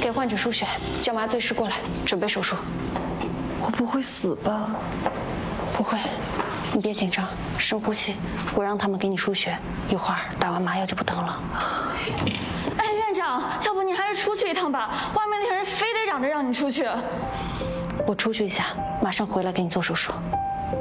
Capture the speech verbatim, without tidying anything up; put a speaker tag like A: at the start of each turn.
A: 给患者输血，叫麻醉师过来准备手术。
B: 我不会死吧？
A: 不会，你别紧张，深呼吸。我让他们给你输血，一会儿打完麻药就不疼了。
C: 哎，院长，要不你还是出去一趟吧，外面那些人非得嚷着让你出去。
A: 我出去一下，马上回来给你做手术。